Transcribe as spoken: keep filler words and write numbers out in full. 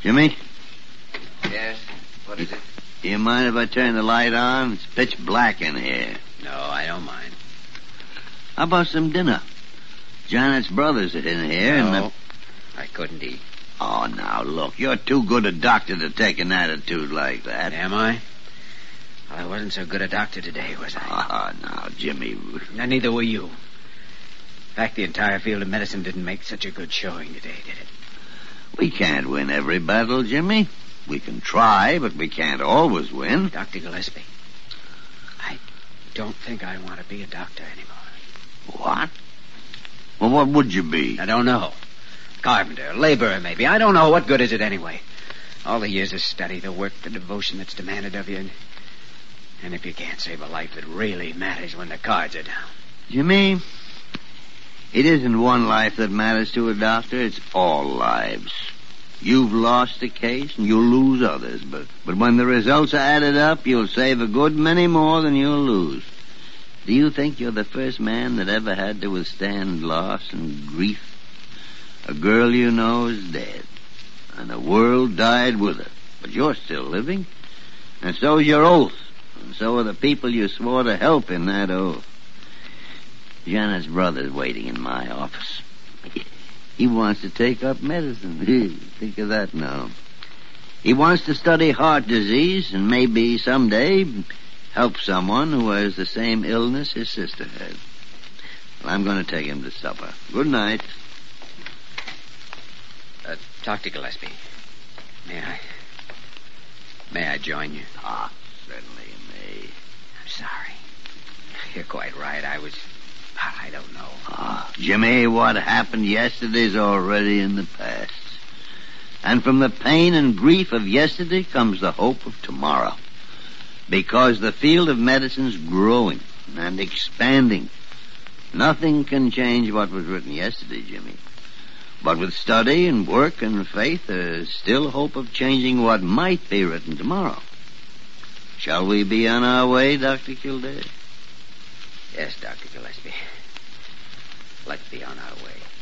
Jimmy? Yes? What is it? Do you mind if I turn the light on? It's pitch black in here. No, I don't mind. How about some dinner? Janet's brothers are in here. No, and the... I couldn't eat. Oh, now, look, you're too good a doctor to take an attitude like that. Am I? Well, I wasn't so good a doctor today, was I? Ah, oh, now, Jimmy. No, neither were you. In fact, the entire field of medicine didn't make such a good showing today, did it? We can't win every battle, Jimmy. We can try, but we can't always win. Doctor Gillespie, I don't think I want to be a doctor anymore. What? Well, what would you be? I don't know. Carpenter, laborer, maybe. I don't know. What good is it anyway? All the years of study, the work, the devotion that's demanded of you. And, and if you can't save a life that really matters when the cards are down. Jimmy, it isn't one life that matters to a doctor. It's all lives. You've lost a case and you'll lose others. But, but when the results are added up, you'll save a good many more than you'll lose. Do you think you're the first man that ever had to withstand loss and grief? A girl you know is dead, and the world died with her. But you're still living, and so is your oath, and so are the people you swore to help in that oath. Janet's brother's waiting in my office. He wants to take up medicine. Think of that now. He wants to study heart disease and maybe someday help someone who has the same illness his sister had. Well, I'm going to take him to supper. Good night. Uh, Doctor Gillespie, may I... May I join you? Ah, certainly you may. I'm sorry. You're quite right. I was... I don't know. Ah, Jimmy, what happened yesterday's already in the past. And from the pain and grief of yesterday comes the hope of tomorrow. Because the field of medicine's growing and expanding. Nothing can change what was written yesterday, Jimmy. But with study and work and faith, there's still hope of changing what might be written tomorrow. Shall we be on our way, Doctor Kildare? Yes, Doctor Gillespie. Let's be on our way.